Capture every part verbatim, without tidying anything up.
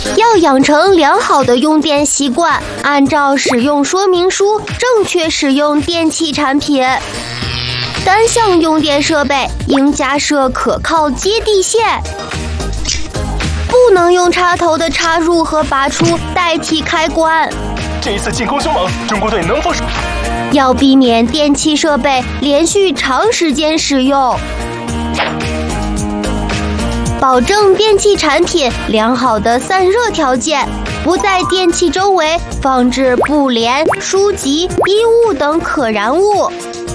要养成良好的用电习惯，按照使用说明书正确使用电器产品。单项用电设备应加设可靠接地线，不能用插头的插入和拔出代替开关。 这一次进攻凶猛，中国队能否？ 要避免电器设备连续长时间使用。保证电器产品良好的散热条件，不在电器周围放置布帘、书籍、衣物等可燃物。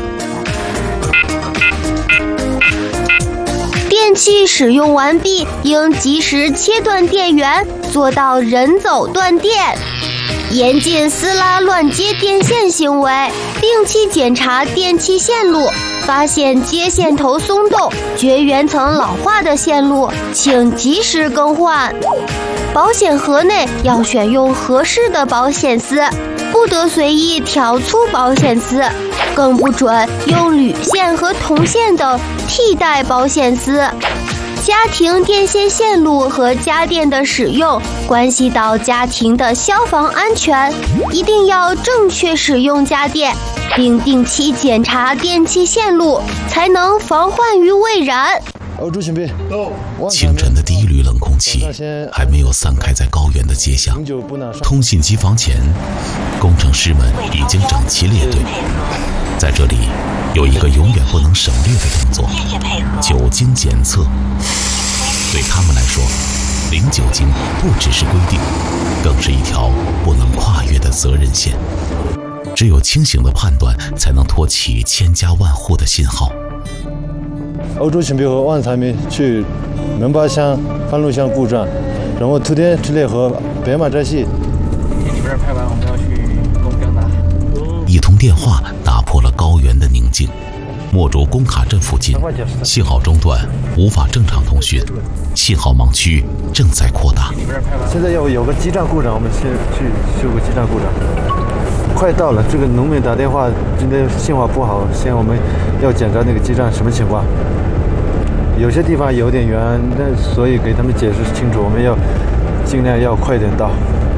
电器使用完毕，应及时切断电源，做到人走断电。严禁撕拉乱接电线行为，定期检查电器线路，发现接线头松动、绝缘层老化的线路，请及时更换。保险盒内要选用合适的保险丝，不得随意挑粗保险丝，更不准用铝线和铜线等替代保险丝。家庭电线线路和家电的使用关系到家庭的消防安全，一定要正确使用家电，并定期检查电器线路，才能防患于未然。 清晨的第一缕冷空气还没有散开在高原的街巷，通信机房前，工程师们已经整齐列队。在这里有一个永远不能省略的动作——酒精检测。对他们来说，零酒精不只是规定，更是一条不能跨越的责任线。只有清醒的判断，才能托起千家万户的信号。 欧洲群兵和万财民去门巴乡、半路乡布站，然后图天之内和白马寨系。 里边拍完，我们要去东边打。 一通电话打破了高原的宁静。墨竹工卡镇附近，信号中断，无法正常通讯，信号盲区正在扩大。 现在要有个基站故障，我们先去修个基站故障。快到了，这个农民打电话，今天信号不好，现在我们要检查那个基站什么情况。有些地方有点远，那所以给他们解释清楚，我们要尽量要快点到。